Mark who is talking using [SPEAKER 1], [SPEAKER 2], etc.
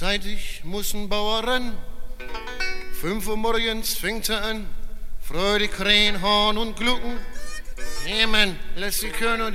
[SPEAKER 1] Zeitig muss ein Bauer ran, 5 Uhr morgens fängt er an, freudig krähen, Horn und Glucken. Jemand, lass die Körner